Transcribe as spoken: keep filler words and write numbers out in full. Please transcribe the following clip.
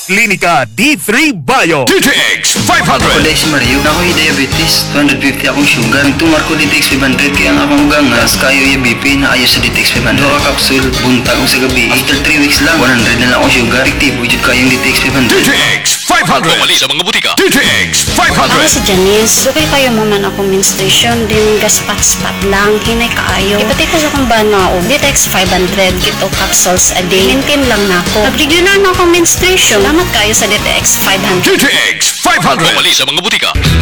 Klinika D three Bio. D T X five Ako hundred. dahil si Mario, na ako'y diabetes, two fifty akong sugar. Tumar ko D T X five hundred, kaya nga akong gangas, kayo yung B P na ayos sa D T X five hundred. Dua ka kapsul, buntag ko sa gabi. After three weeks lang, one hundred na lang akong sugar. Rektibo, jud kayong D T X five D hundred. T X five hundred. Mali sa mga butika. D T X five Ako hundred. si Janice, dugay kayo mo man ako menstruation, din gaspat-spat lang, hinay kaayo. Ipati ko sa kong bana o D T X five hundred, kito capsules a day. Maintain lang na ako. Nag-regular na ako menstruation. Salamat kayo sa D T X five hundred. D T X five hundred. Mali sa mga butika.